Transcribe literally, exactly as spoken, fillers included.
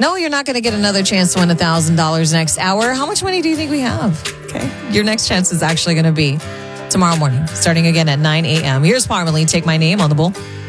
No, you're not going to get another chance to win one thousand dollars next hour. How much money do you think we have? Okay. Your next chance is actually going to be tomorrow morning, starting again at nine a.m. Here's Parmalee, Take My Name on the Bull.